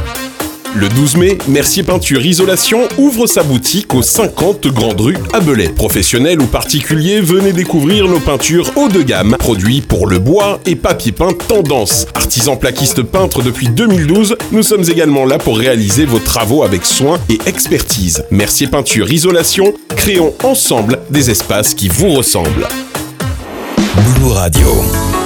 Le 12 mai, Mercier Peinture Isolation ouvre sa boutique aux 50 Grande Rue à Belay. Professionnels ou particuliers, venez découvrir nos peintures haut de gamme, produits pour le bois et papier peint tendance. Artisans plaquistes peintres depuis 2012, nous sommes également là pour réaliser vos travaux avec soin et expertise. Mercier Peinture Isolation, créons ensemble des espaces qui vous ressemblent. Boulou Radio.